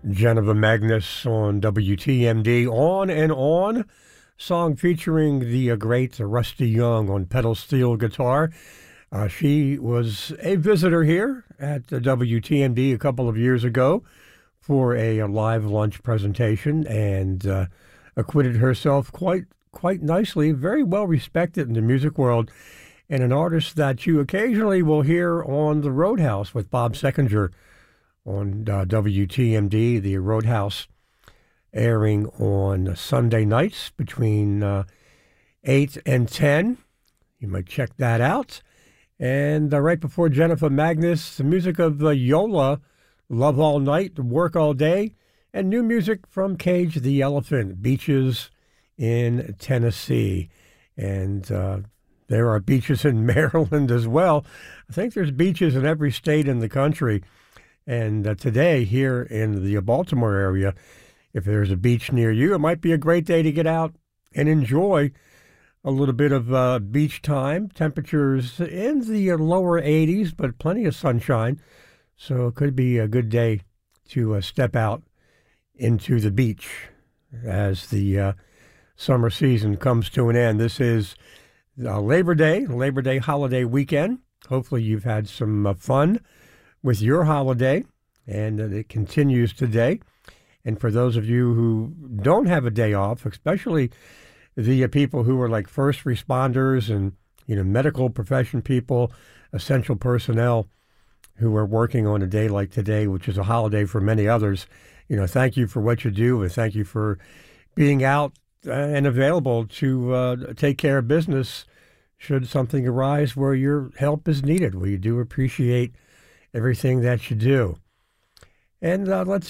Jennifer Magnus on WTMD, On and On, song featuring the great Rusty Young on pedal steel guitar. She was a visitor here at the WTMD a couple of years ago for a live lunch presentation and acquitted herself quite nicely, very well respected in the music world, and an artist that you occasionally will hear on the Roadhouse with Bob Seckinger on WTMD, the Roadhouse airing on Sunday nights between 8 and 10. You might check that out. And right before Jennifer Magnus, the music of Yola, Love All Night, Work All Day, and new music from Cage the Elephant, Beaches in Tennessee. And there are beaches in Maryland as well. I think there's beaches in every state in the country. And today, here in the Baltimore area, if there's a beach near you, it might be a great day to get out and enjoy a little bit of beach time. Temperatures in the lower 80s, but plenty of sunshine. So it could be a good day to step out into the beach as the summer season comes to an end. This is Labor Day holiday weekend. Hopefully you've had some fun with your holiday, and it continues today. And for those of you who don't have a day off, especially the people who are like first responders and medical profession people, essential personnel who are working on a day like today, which is a holiday for many others, thank you for what you do, and thank you for being out and available to take care of business should something arise where your help is needed. We do appreciate everything that you do. And let's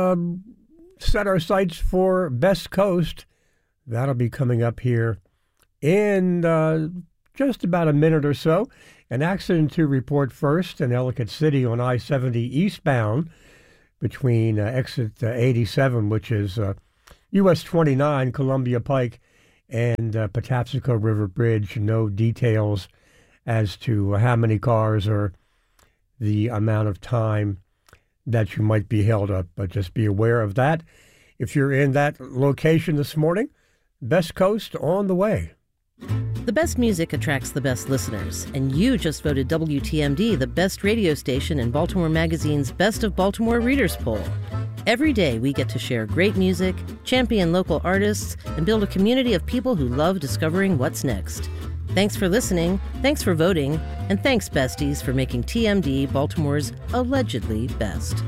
set our sights for Best Coast. That'll be coming up here in just about a minute or so. An accident to report first in Ellicott City on I-70 eastbound between exit 87, which is US 29, Columbia Pike, and Patapsco River Bridge. No details as to how many cars or the amount of time that you might be held up, but just be aware of that. If you're in that location this morning, Best Coast on the way. The best music attracts the best listeners, and you just voted WTMD the best radio station in Baltimore Magazine's Best of Baltimore Readers Poll. Every day we get to share great music, champion local artists, and build a community of people who love discovering what's next. Thanks for listening, thanks for voting, and thanks, besties, for making TMD Baltimore's allegedly best.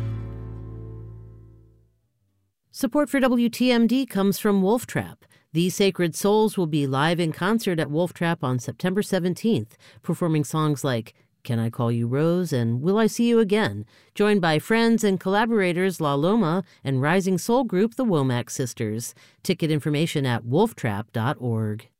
Support for WTMD comes from Wolf Trap. These Sacred Souls will be live in concert at Wolf Trap on September 17th, performing songs like Can I Call You Rose and Will I See You Again, joined by friends and collaborators La Loma and rising soul group the Womack Sisters. Ticket information at wolftrap.org.